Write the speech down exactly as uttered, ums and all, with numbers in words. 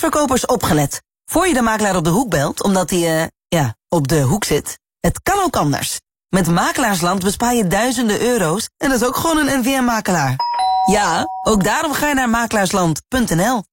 huisverkopers opgelet. Voor je de makelaar op de hoek belt, omdat hij, uh, ja, op de hoek zit. Het kan ook anders. Met Makelaarsland bespaar je duizenden euro's en dat is ook gewoon een N V M-makelaar. Ja, ook daarom ga je naar makelaarsland punt n l.